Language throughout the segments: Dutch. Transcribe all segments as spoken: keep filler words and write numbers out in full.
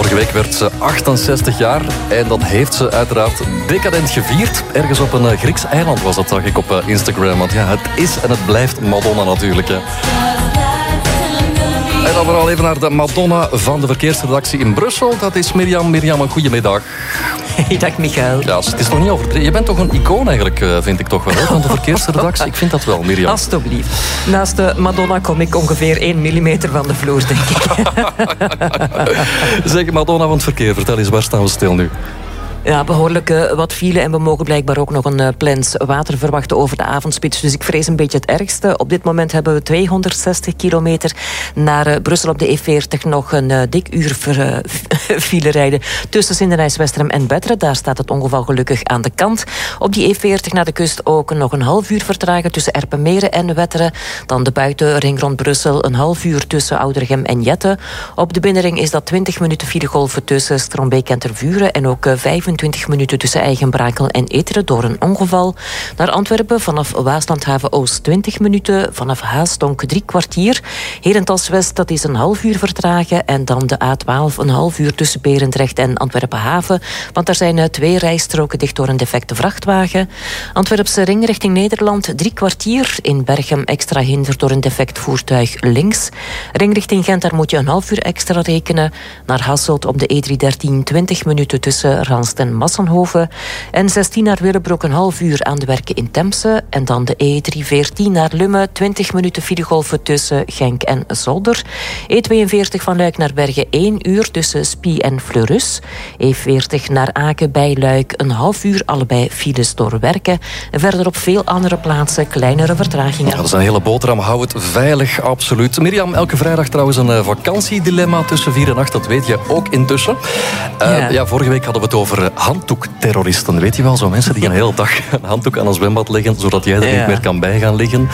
Vorige week werd ze achtenzestig jaar en dat heeft ze uiteraard decadent gevierd. Ergens op een Grieks eiland was dat, zag ik op Instagram. Want ja, het is en het blijft Madonna natuurlijk. Hè. En dan vooral even naar de Madonna van de verkeersredactie in Brussel. Dat is Mirjam. Mirjam, een goedemiddag. Dag Michael. Ja, het is nog niet overdreven. Je bent toch een icoon eigenlijk, vind ik toch wel, hè, van de verkeersredactie. Ik vind dat wel, Mirjam. Alsjeblieft. Naast de Madonna kom ik ongeveer één millimeter van de vloer, denk ik. Zeg, Madonna van het verkeer, vertel eens, waar staan we stil nu? Ja, behoorlijk uh, wat file en we mogen blijkbaar ook nog een uh, plens water verwachten over de avondspits. Dus ik vrees een beetje het ergste. Op dit moment hebben we tweehonderdzestig kilometer naar uh, Brussel op de E veertig. Nog een uh, dik uur ver, uh, file rijden tussen Sindenijs-Westerem en Betteren. Daar staat het ongeval gelukkig aan de kant. Op die E veertig naar de kust ook nog een half uur vertragen tussen Erpenmeren en Wetteren. Dan de buitenring rond Brussel een half uur tussen Oudergem en Jette. Op de binnenring is dat twintig minuten filegolven tussen Strombeek en Tervuren en ook uh, vijfentwintig minuten tussen Eigenbrakel en Eteren door een ongeval. Naar Antwerpen vanaf Waaslandhaven Oost twintig minuten, vanaf Haastonk drie kwartier. Herentals-West, dat is een half uur vertragen en dan de A twaalf een half uur tussen Berendrecht en Antwerpen-Haven, want er zijn twee rijstroken dicht door een defecte vrachtwagen. Antwerpse ring richting Nederland drie kwartier, in Berchem extra hinder door een defect voertuig links. Ring richting Gent, daar moet je een half uur extra rekenen. Naar Hasselt op de E driehonderddertien twintig minuten tussen Randstad en Massenhoven. En zestien naar Willebroek een half uur aan de werken in Temse. En dan de E driehonderdveertien naar Lummen, twintig minuten filegolven tussen Genk en Zolder. E tweeënveertig van Luik naar Bergen één uur tussen Spie en Fleurus. E veertig naar Aken bij Luik een half uur, allebei files door werken. En verder op veel andere plaatsen kleinere vertragingen. Ja, dat is een hele boterham. Hou het veilig, absoluut. Mirjam, elke vrijdag trouwens een uh, vakantiedilemma tussen vier en acht. Dat weet je ook intussen. Uh, ja. ja, vorige week hadden we het over handdoekterroristen. Weet je wel, zo mensen die een hele dag een handdoek aan een zwembad leggen, zodat jij er ja. niet meer kan bij gaan liggen.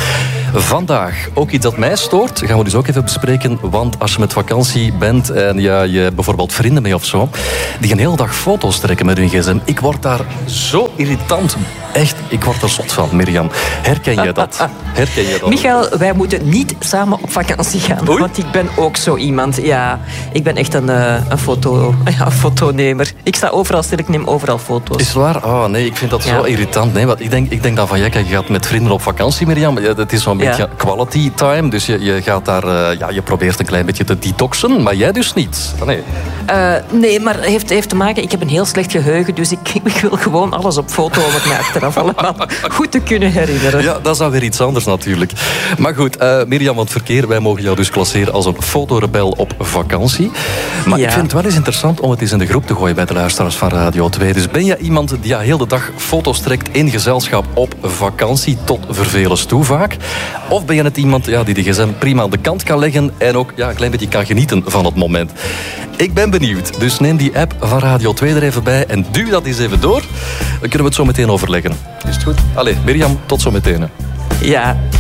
Vandaag ook iets dat mij stoort, gaan we dus ook even bespreken. Want als je met vakantie bent en ja, je hebt bijvoorbeeld vrienden mee of zo, die een hele dag foto's trekken met hun gsm. Ik word daar zo irritant. Echt, ik word er zot van, Mirjam. Herken je dat? Herken je dat? Michael, wij moeten niet samen op vakantie gaan. Oei? Want ik ben ook zo iemand. Ja, ik ben echt een, uh, een foto, ja, fotonemer. Ik sta overal stil, ik neem overal foto's. Is het waar? Oh nee, ik vind dat ja. zo irritant. Nee, want ik denk, ik denk dan van, ja, kijk, je gaat met vrienden op vakantie, Mirjam. Ja, het is zo'n beetje ja. quality time. Dus je, je gaat daar, uh, ja, je probeert een klein beetje te detoxen. Maar jij dus niet. Nee, uh, nee maar het heeft, heeft te maken, ik heb een heel slecht geheugen. Dus ik, ik wil gewoon alles op foto om het mij achteraf allemaal goed te kunnen herinneren. Ja, dat is dan weer iets anders natuurlijk. Maar goed, uh, Mirjam van het verkeer, wij mogen jou dus klasseren als een fotorebel op vakantie. Maar ja. ik vind het wel eens interessant om het eens in de groep te gooien bij de luisteraars van Radio twee. Dus ben jij iemand die ja, heel de dag foto's trekt in gezelschap op vakantie, tot vervelens toe vaak? Of ben je net iemand ja, die de gsm prima aan de kant kan leggen en ook ja, een klein beetje kan genieten van het moment? Ik ben benieuwd, dus neem die app van Radio twee er even bij en duw dat eens even door. Dan kunnen we het zo meteen overleggen. Is het goed? Allee, Mirjam, tot zo meteen. Ja.